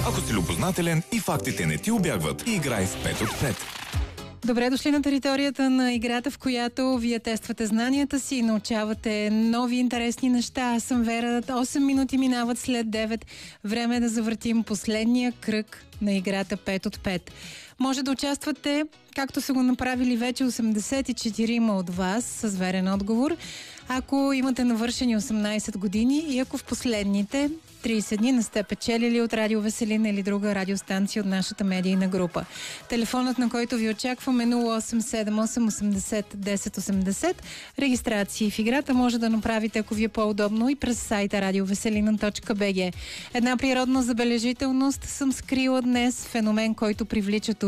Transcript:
Ако си любознателен и фактите не ти убягват, играй с 5 от 5. Добре дошли на територията на играта, в която вие тествате знанията си и научавате нови интересни неща. Аз съм Вера. 8 минути минават след 9. Време е да завъртим последния кръг на играта 5 от 5. Може да участвате, както са го направили вече 84 от вас, с верен отговор. Ако имате навършени 18 години и ако в последните 30 дни не сте печелили от Радио Веселина или друга радиостанция от нашата медийна група. Телефонът, на който ви очакваме, 0878 80 10 80. Регистрации в играта може да направите, ако ви е по-удобно, и през сайта radioveselina.bg. Една природна забележителност съм скрила днес, феномен, който привлича